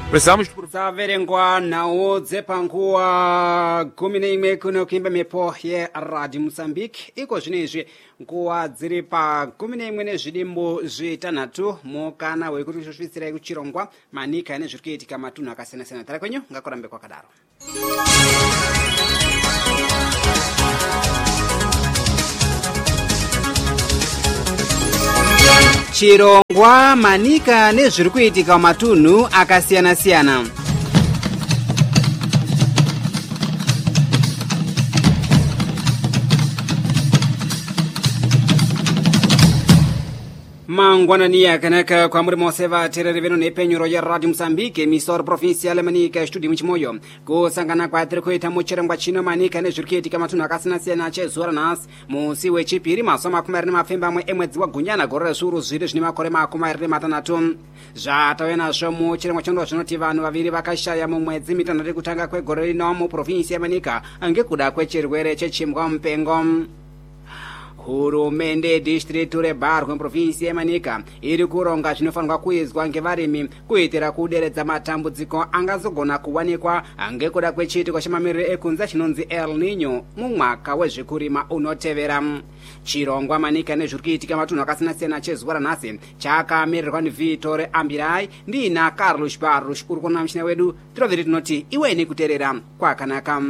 Precisamos Saverengwa nao dzepanguwa 11 kuno kuimba mepo ye Radio Mozambique iko zvinezvi nguwa dziri pa 11 nezvidimbo zvitanhatu mukana wekuti kusvitsira kuchirongwa manika nezviri kuitika matunhu akasiyana-siyana. Tara kwenyu ngakurambe kwakadaro. Chirongwa manika nezviri kuitika matunhu akasiyana-siyana. Mangwanani yakanaka kwa muri mose vateereri veno nepenyuro ya Radio Mozambique misoro provincial manika studio muchimoyo kusangana kwatiri kuita muchirongwa chino manika nezviri kuitika matunhu akasiyana-siyana chezuva ranhasi musi wechipiri mazuva 27 emwedzi wagunyana gore rezviuru zviri zvine makore 26 zvatauya nazvo muchirongwa chino zvinoti vanhu vaviri vakashaya mumwedzi mitanhatu yekutanga kwegore rino muprovinsi yemanika ngekuda kwechirwere chechimbwa mupengo. Hurumende district reBarwe muprovinsi yemanika iri kuronga zvinofanirwa kuizwa ngevarimi kuitira kuderedza matambudziko angazogona kuwanikwa ngekuda kwechiitiko chemamiriro ekunze chinonzi El Niño mumwaka wezvekurima unotevera. Chirongwa manika nezviri kuitika matunhu akasiyana-siyana chezuva ranhasi chakamirirwa ndiVitore Ambirai ndina Carlos Barros uri kuona muchina wedu tiroviri tinoti iweni kuteerera kwakanaka.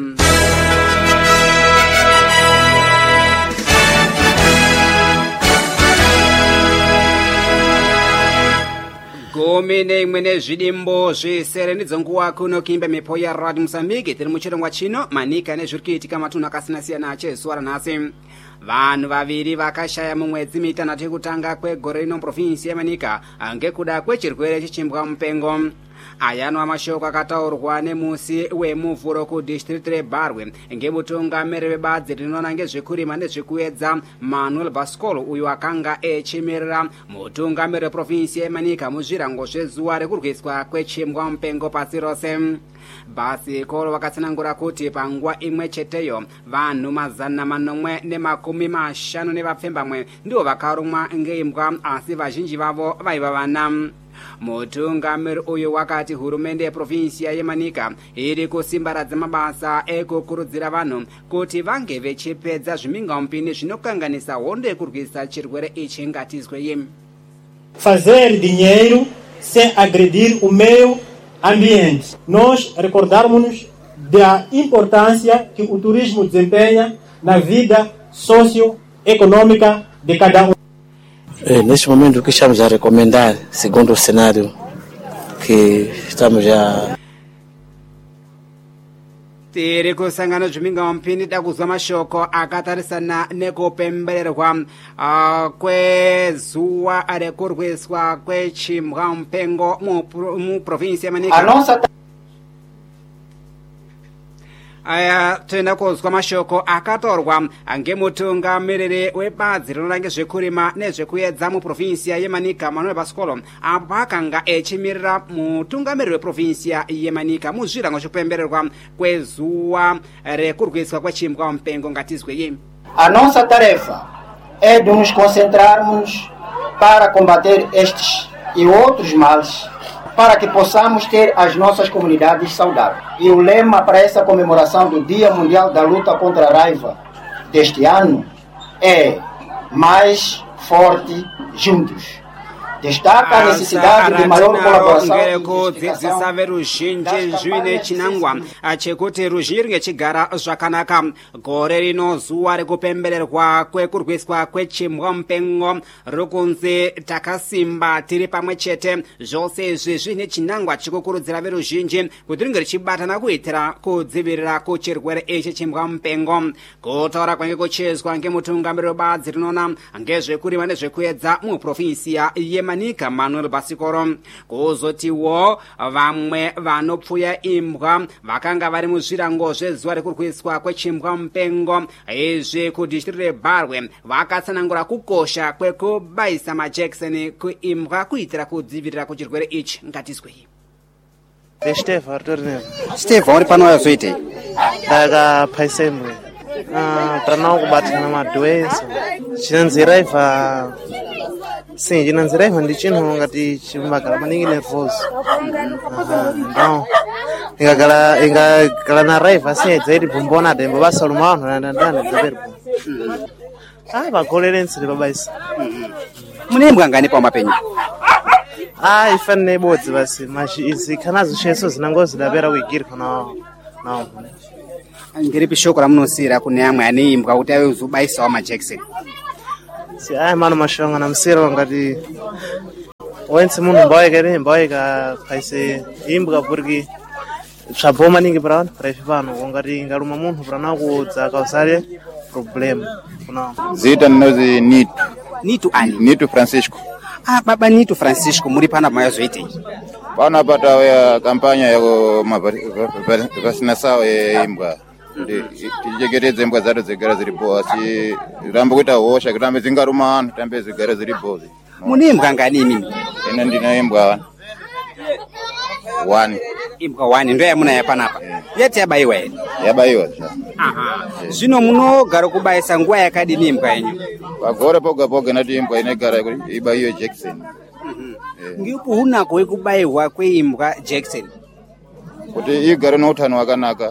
Gome neimwe nezvidimbo zvisere ndidzonguwa kuno kuimba mepo ya Radio Mozambique tiri muchirongwa chino manika nezviri kuitika matunhu akasiyana-siyana chezuva ranhasi. Vanhu vaviri vakashaya mumwedzi mitanhatu yekutanga kwegore rino muprovinsi yemanika ngekuda kwechirwere chechimbwa mupengo. Aya anova mashoko akataurwa nemusi wemuvhuro kudistrict reBarwe ngemutungamiriri webadzi rinoona ngezvekurima nezvekuedza Manuel Bascolo uyo akanga echimirira mutungamiriri weprovinsi yemanika muzvirango zvezuva rekurwiswa kwechimbwa mupengo pasi rose. Bascolo vakatsanangura kuti panguva imwe cheteyo vanhu 450 ndivo vakarumwa ngeimbwa asi vazhinji vavo vaiva vana. Mutungamiriri uyu wakati hurumende yeprovinsi yemanika iri kusimbaradza mabasa ekukurudzira vanhu kuti vange vechipedza zvimhingamupini zvinokanganisa hondo yekurwisa chirwere ichi ngatizwei. Fazer dinheiro sem agredir o meio ambiente. Nós recordarmos da importância que o turismo desempenha na vida socioeconômica de cada um. Neste momento o que estamos a recomendar, segundo o cenário que estamos a tiri kusangana zvimhingamupini dakuzwa mashoko akatarisana nekupembererwa kwezuva rekurwiswa kwechimbwa mupengo muprovinsi yemanika. Aya toenda kuzwa mashoko akatorwa ngemutungamiriri webadzi rinoona ngezvekurima nezvekuedza muprovinsi yemanika Manuel Bascolo apo akanga echimirira mutungamiriri weprovinsi yemanika muzvirango zvekupembererwa kwezuva rekurwiswa kwechimbwa mupengo ngatizwei. A nossa tarefa é de nos concentrarmos para combater estes e outros males, para que possamos ter as nossas comunidades saudáveis. E o lema para essa comemoração do Dia Mundial da Luta contra a Raiva deste ano é Mais Forte Juntos. Destaca a necessidade de maior colaboração e kudzidzisa veruzhinji zvine chinangwa chekuti ruzhinji rungechigara zvakanaka. Gore rino zuva rekupembererwa kwekurwiswa kwechimbwa mupengo rukunzi takasimba tiri pamwe chete. Zvose izvi zvine chinangwa chikukurudzira veruzhinji kuti ringe richibatana kuitira kudzivirira kuchirwere ichi chimbwa mupengo. Kutaura kwange kuchezwa ngemutungamiriri webadzi rinoona ngezvekurima nezvekuedza muprovinsi yemanika Manuel Bascolo. Kuzotiwo vamwe vanopfuya imbwa vakanga vari muzvirango zvezuva rekurwiswa kwechimbwa mupengo izvi kudistrict reBarwe vakatsanangura kukosha kwekubaisa majekiseni kuimbwa kuitira kudzivirira kuchirwere ichi ngatizwei. Steve uri pano yazoitei? Ndakapaisemwe para não kubatikana madoença chinanzi raiva Sim, chinanziraiva ndi chinthu ngati chimakhala maningi nervoso. Então, ingakhala na raiva assim idzaiti bombona dembo basa lumano nandandana dzaperpo. Pagolere nsiri pabaisa. Mune imbwa ngani pa mapenyu? Ifanire ibodzi basi, mas izi khanazo cheso zinangozi dapera kuigiri kana nawo. Ngiripi shoko la munosira kune amwe ani imbwa kuti awe uzubaisa wa Jackson. Si mano mashonga na msiro ngati wense munhu mbaika paise imbwa porque shaboma maningi para ife pano ngati ngaluma munthu para kudza kausale problem kuna zita nnozi Nitu ani? Nitu Francisco. Baba Nitu Francisco muri pana mayozoite. Pana pata ya kampanya ya vacinação imbwa. Tijegereze imbwa zatu zigara zilipo asi rambo kuita hosha kitambe zingaruma anu tambe zigara zilipo. Mune imbwa ngani mimi? Ina ndina imbwa 1. Imbwa 1 ndo yamuna yapana apa. Yeti yabaiwa ene. Yabaiwa. Zvino munogara kubaisa nguwa yakadini imbwa yenyu? Pagora poga nati imbwa inegara ibaiwe Jackson. Ngikuti unako kubaiwa kweimbwa Jackson. Kuti igare noutano wakanaka.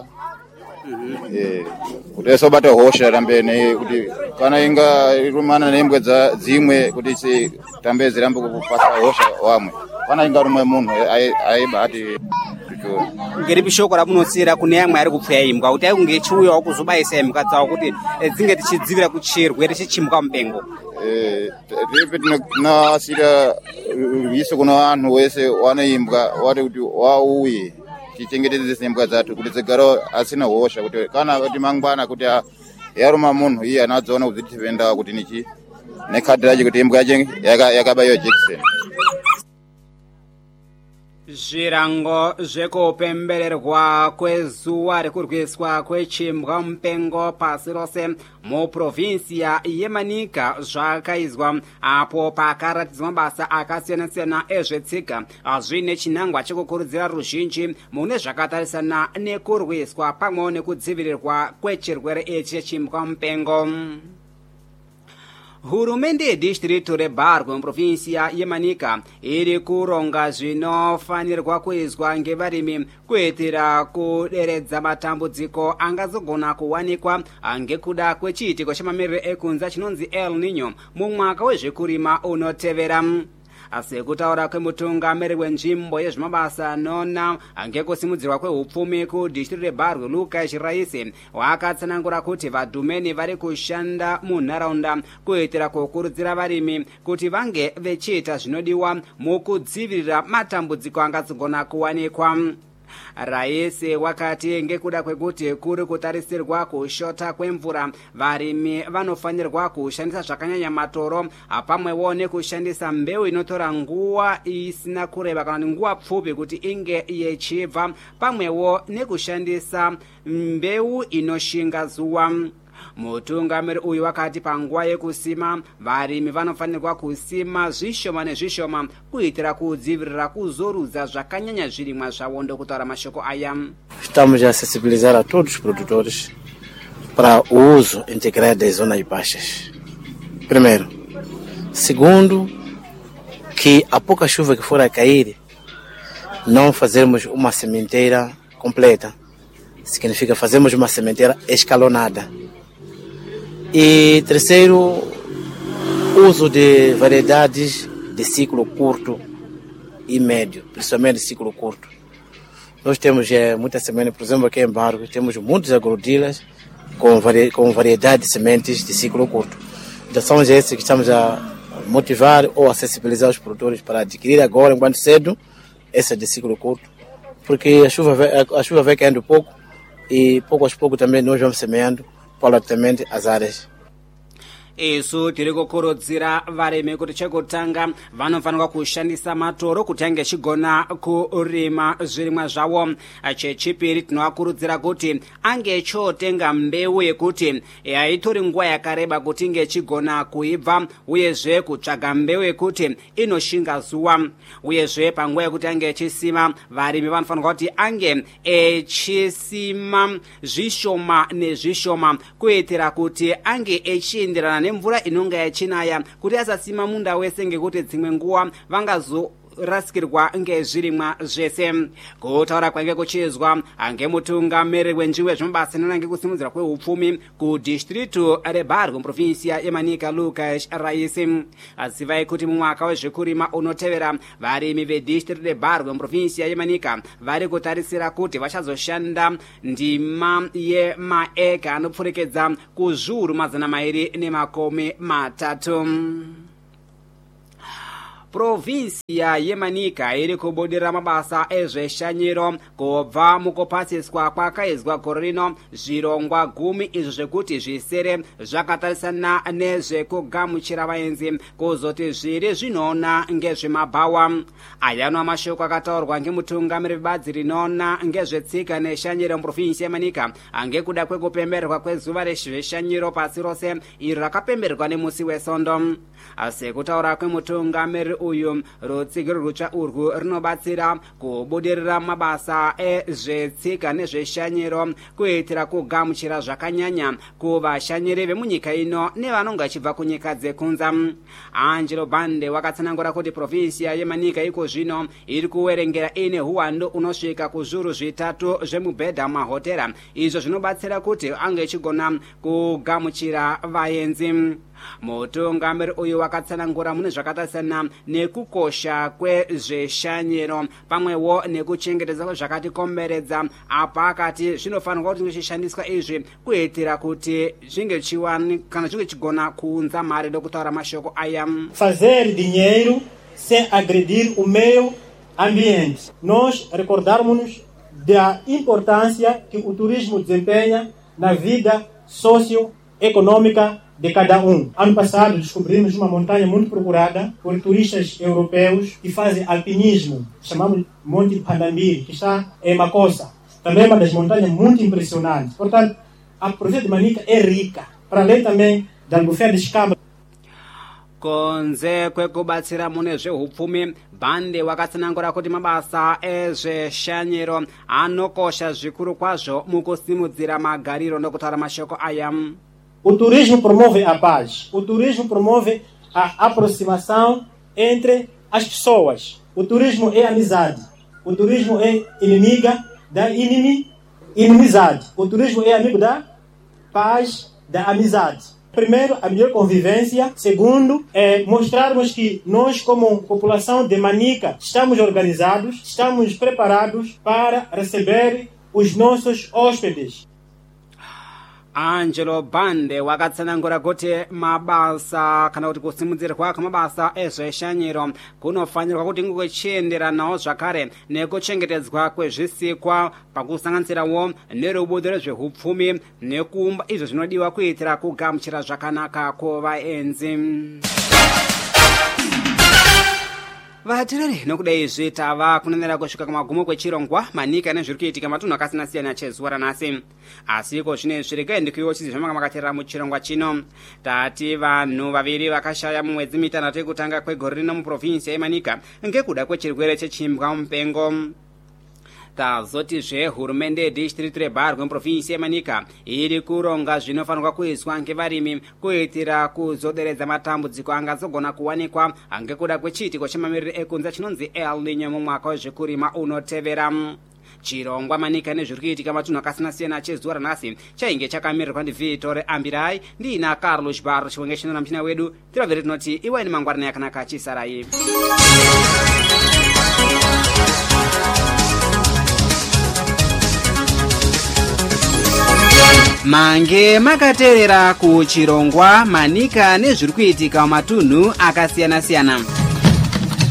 Kuti esobata hosha rambene kuti kana inga rumana nembwe dzimwe kuti si tambe zirambe kupasa hosha wamwe. Kana inga rumwe munhu aibati kucho. Ngiripi shoko ramunosira kune amwe ari kupfuya imbwa kuti aikunge chiuyawo kuzobaisa imbwa dzawo kuti dzinge tichidzivira kuchirwere chichimbwa mupengo. Ripe tinasira iso kuna vanhu wese wanaimbwa wati kuti wauye tichengetedze imbwa dzathu kuti dzigare asina hosha kuti kana kuti mangwana kuti yaruma munhu iye anadziona kuzvitifenda kuti nichi nekhadi racho kuti imbwa yacho yakabaiwa Jackson. Zvirango zvekupembererwa kwezuva rekurwiswa kwechimbwa mupengo pasi rose muprovinsia yeManika zvakaizwa apo pakaratidzwa mabasa akasiyana-siyana ezvetsika zvine chinangwa chekukurudzira ruzhinji mune zvakatarisana nekurwiswa pamwe nekudzivirirwa kwechirwere ichi chechimbwa mupengo. Hurumende yedistritu reBargwe muprovinsia yeManika iri kuronga zvinofanirwa kuizwa ngevarimi kuitira kuderedza matambudziko angazogona kuwanikwa ngekuda kwechiitiko chemamiriro ekunza chinonzi El Niño mumwaka wezvekurima unotevera. Sekutaura kwemutungamiri wenzvimbo yezvemabasa nona ngekusimudzirwa kwehupfumi kudistritu reBargwe Lucas Raisi wakatsanangura kuti vadhumeni vari kushanda munharaunda kuitira kukurudzira varimi kuti vange vechiita zvinodiwa mukudzivirira matambudziko angazogona kuwanikwa. Raisi wakati ngekuda kwekuti kuri kutarisirwa kushota kwemvura varimi vanofanirwa kushandisa zvakanyanya matoro pamwewo nekushandisa mbeu inotora nguva isina kureba kana nguva pfupi kuti inge yechibva pamwewo nekushandisa mbeu inoshinga zuva. Mutungamiri uyu wakati panguva yekusima varimi vanofanirwa kusima zvishoma nezvishoma kuitira kudzivirira kuzorudza zvakanyanya zvirimwa zvavo ndokutaura mashoko aya. Estamos a sensibilizar a todos os produtores para o uso integrado das zonas baixas. Primeiro. Segundo, que a pouca chuva que for a cair, não fazermos uma sementeira completa. Significa fazermos uma sementeira escalonada. E terceiro, uso de variedades de ciclo curto e médio, principalmente ciclo curto. Nós temos muitas sementes, por exemplo, aqui em Bargwe, temos muitos agrodilas com variedade de sementes de ciclo curto. Então são esses que estamos a motivar ou a sensibilizar os produtores para adquirir agora, enquanto cedo, essa de ciclo curto, porque a chuva vai caindo pouco e pouco a pouco também nós vamos semeando paulatinamente as áreas. Isu tiri kukurudzira varimi kuti chekutanga vanofanirwa kushandisa matoro kuti ange chigona kurima zvirimwa zvavo. Chechipiri tinovakurudzira kuti ange chotenga mbeu yekuti haitori nguva yakareba kuti inge chigona kuibva uyezve kutsvaga mbeu yekuti inoshinga zuva. Uyezve panguva yekuti ange echisima varimi vanofanirwa kuti ange echisima zvishoma nezvishoma kuitira kuti ange echienderana nemvura inonga yachinaya kuti asasima munda wese ngekuti dzimwe nguwa vangazorasirwa ngezvirimwa zvese. Kutaura kwange kuchizwa ngemutungamiri wenjimbo yezvemabasa inoona ngekusimudzira kweupfumi kudhistritu reBargwe muprovinsia yeManika Lucas Raisi azivai kuti mumwaka wezvekurima unotevera varimi vedhistritu reBargwe muprovinsia yeManika vari kutarisira kuti vachazoshanda ndima yemaeka anopfurekedza kuzviuru 230. Provinsia yeManika iri kubudirira mabasa ezveshanyiro kubva mukupasiswa kwakaizwa gore rino zvirongwa 10 izvo zvekuti zvisere zvakatarisana nezvekugamuchira vaenzi kuzoti zviri zvinoona ngezvemabhawa. Aya mashoko akataurwa ngemutungamiri webadzi rinoona ngezvetsika neshanyiro muprovinsia yeManika ngekuda kwekupembererwa kwezuva rezveshanyiro pasi rose iro rakapembererwa nemusi weSondo. Sekutaura kwemutungamiri uyu rutsigiro rutsva urwu rinobatsira kubudirira mabasa ezvetsika nezveshanyiro kuitira kugamuchira zvakanyanya kuvashanyiri vemunyika ino nevanonga vachibva kunyika dzekunza. Angelo Bande wakatsanangura kuti provinsia yeManika iko zvino iri kuwerengera ine huwandu unosvika kuzviuru 3 zvemubhedha mahotera izvo zvinobatsira kuti ange ichigona kugamuchira vaenzi. Mutungamiri uyu wakatsanangura mune zvakatarisana nekukosha kwezveshanyiro pamwewo nekuchengetedza zvakatikomberedza apa akati zvinofanirwa kuti zvishandiswa izvi kuitira kuti zvinge kana zvinge chigona kuunza mari dokutaura mashoko aya. Fazer dinheiro sem agredir o meio ambiente. Nós recordarmos da importância que o turismo desempenha na vida socioeconômica de cada um. Ano passado descobrimos uma montanha muito procurada por turistas europeus que fazem alpinismo, chamamos Monte Pandambiri, que está em Makossa. Também é uma das montanhas muito impressionantes. Portanto, a província de Manika é rica, para além também da Albufeira de Escama. Konze kwekubatsira mune zveupfumi Bande wakatsanangura kuti mabasa ezveshanyiro anokosha zvikuru kwazvo mukusimudzira magariro nokutaura mashoko aya. O turismo promove a paz. O turismo promove a aproximação entre as pessoas. O turismo é amizade. O turismo é inimiga da inimizade. O turismo é amigo da paz, da amizade. Primeiro, a melhor convivência. Segundo, mostrarmos que nós, como população de Manika, estamos organizados, estamos preparados para receber os nossos hóspedes. Angelo Bande wakatsanangura kuti mabasa kana kuti kusimudzirwa kwamabasa ezveshanyiro kunofanirwa kuti kuchienderanawo zvakare nekuchengetedzwa kwezvisikwa pakusanganisirawo nerubudo rezveupfumi nekuumba izvo zvinodiwa kuitira kugamuchira zvakanaka kuvaenzi. Vatiriri nokudai izvi tava kunenera kusvika kumagumo kwechirongwa Manika nezviri kuitika matunhu akasiyana-siyana chezuva ranhasi. Asi zvinezvi regai ndikuiwochidze zvamanga makateerera muchirongwa chino. Tati vanhu vaviri vakashaya mumwedzi mitanhatu yekutanga kwegore rino muprovinsia yeManika ngekuda kwechirwere chechimbwa mupengo. Tazotizve hurumende yedhistritu reBargwe muprovinsia yeManika iri kuronga zvinofanirwa kuizwa ngevarimi kuitira kuzoderedza matambudziko angazogona kuwanikwa ngekuda kwechiitiko chemamiriro ekunze chinonzi El Niño mumwaka wezvekurima unotevera. Chirongwa Manika nezviri kuitika matunhu akasiyana-siyana chezuva ranhasi chainge chakamirirwa ndiVitore Ambirai ndiina Carlos Barro chiwenge chinona muchina wedu tiravheri tinoti iwaini mangwarana yakanaka chisarai. Mange makateerera kuchirongwa Manika nezviri kuitika matunhu akasiyana-siyana.